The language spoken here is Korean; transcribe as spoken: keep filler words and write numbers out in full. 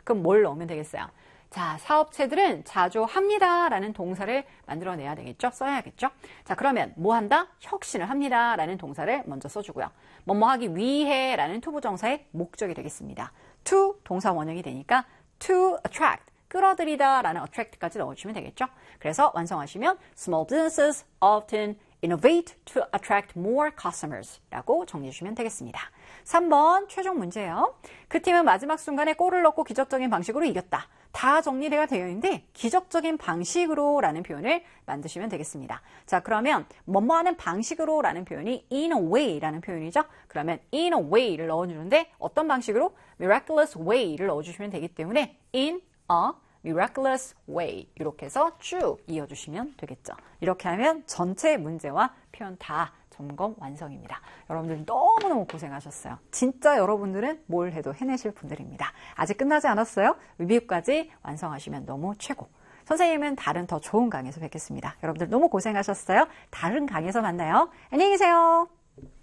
그럼 뭘 넣으면 되겠어요? 자, 사업체들은 자주 합니다 라는 동사를 만들어내야 되겠죠? 써야겠죠? 자, 그러면 뭐 한다? 혁신을 합니다 라는 동사를 먼저 써주고요. 뭐뭐 하기 위해 라는 투부정사의 목적이 되겠습니다. to 동사 원형이 되니까 to attract, 끌어들이다 라는 attract까지 넣어주시면 되겠죠? 그래서 완성하시면 small businesses often innovate to attract more customers 라고 정리해 주시면 되겠습니다. 삼 번 최종 문제예요. 그 팀은 마지막 순간에 골을 넣고 기적적인 방식으로 이겼다. 다 정리가 되어 있는데 기적적인 방식으로 라는 표현을 만드시면 되겠습니다. 자, 그러면 뭐뭐 하는 방식으로 라는 표현이 in a way 라는 표현이죠. 그러면 in a way를 넣어주는데 어떤 방식으로? miraculous way를 넣어주시면 되기 때문에 in a miraculous way 이렇게 해서 쭉 이어주시면 되겠죠. 이렇게 하면 전체 문제와 표현 다 점검 완성입니다. 여러분들 너무너무 고생하셨어요. 진짜 여러분들은 뭘 해도 해내실 분들입니다. 아직 끝나지 않았어요. 리뷰까지 완성하시면 너무 최고. 선생님은 다른 더 좋은 강의에서 뵙겠습니다. 여러분들 너무 고생하셨어요. 다른 강의에서 만나요. 안녕히 계세요.